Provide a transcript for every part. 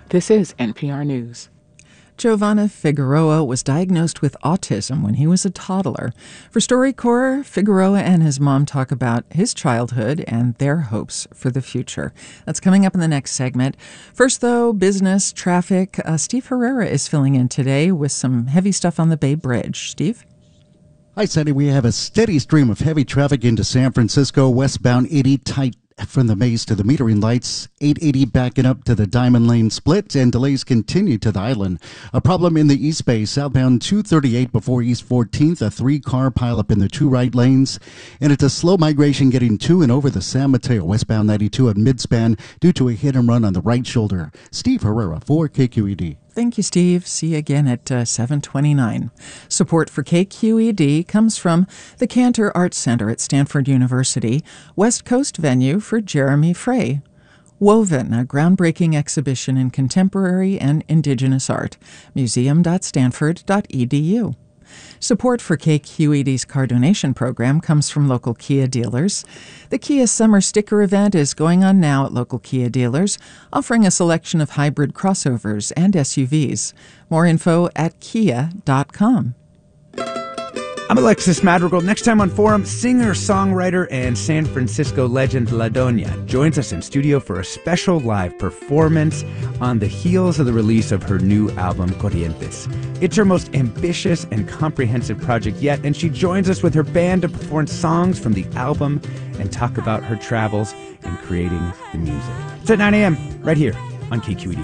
This is NPR News. Giovanna Figueroa was diagnosed with autism when he was a toddler. For StoryCorps, Figueroa and his mom talk about his childhood and their hopes for the future. That's coming up in the next segment. First, though, business, traffic. Steve Herrera is filling in today with some heavy stuff on the Bay Bridge. Steve? Hi, Sandy. We have a steady stream of heavy traffic into San Francisco, westbound 80 tight from the maze to the metering lights, 880 backing up to the Diamond Lane split, and delays continue to the island. A problem in the East Bay, southbound 238 before East 14th, a 3-car pileup in the 2 right lanes, and it's a slow migration getting to and over the San Mateo, westbound 92 at midspan due to a hit and run on the right shoulder. Steve Herrera for KQED. Thank you, Steve. See you again at 7:29. Support for KQED comes from the Cantor Arts Center at Stanford University, West Coast venue for Jeremy Frey. Woven, a groundbreaking exhibition in contemporary and indigenous art. museum.stanford.edu. Support for KQED's car donation program comes from local Kia dealers. The Kia Summer Sticker event is going on now at local Kia dealers, offering a selection of hybrid crossovers and SUVs. More info at kia.com. I'm Alexis Madrigal. Next time on Forum, singer, songwriter, and San Francisco legend La Doña joins us in studio for a special live performance on the heels of the release of her new album, Corrientes. It's her most ambitious and comprehensive project yet, and she joins us with her band to perform songs from the album and talk about her travels in creating the music. It's at 9 a.m. right here on KQED.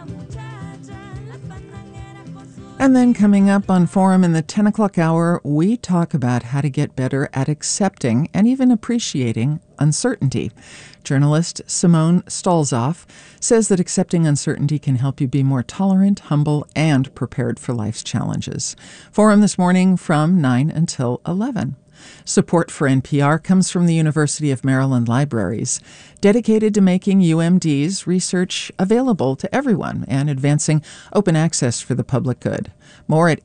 And then coming up on Forum in the 10 o'clock hour, we talk about how to get better at accepting and even appreciating uncertainty. Journalist Simone Stolzoff says that accepting uncertainty can help you be more tolerant, humble, and prepared for life's challenges. Forum this morning from 9 until 11. Support for NPR comes from the University of Maryland Libraries, dedicated to making UMD's research available to everyone and advancing open access for the public good. More at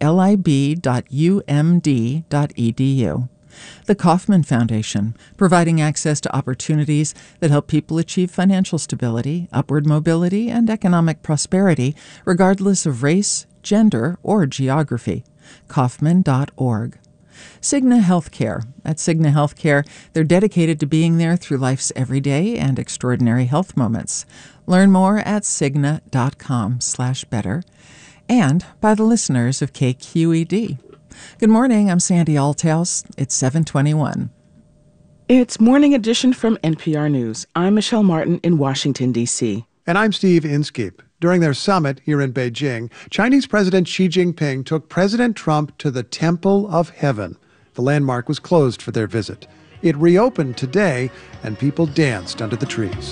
lib.umd.edu. The Kauffman Foundation, providing access to opportunities that help people achieve financial stability, upward mobility, and economic prosperity, regardless of race, gender, or geography. Kauffman.org. Cigna Healthcare. At Cigna Healthcare, they're dedicated to being there through life's everyday and extraordinary health moments. Learn more at cigna.com/better and by the listeners of KQED. Good morning, I'm Sandy Althouse. It's 7:21. It's Morning Edition from NPR News. I'm Michelle Martin in Washington, D.C. And I'm Steve Inskeep. During their summit here in Beijing, Chinese President Xi Jinping took President Trump to the Temple of Heaven. The landmark was closed for their visit. It reopened today, and people danced under the trees.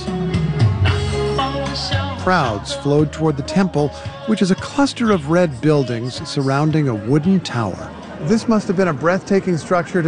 Crowds flowed toward the temple, which is a cluster of red buildings surrounding a wooden tower. This must have been a breathtaking structure to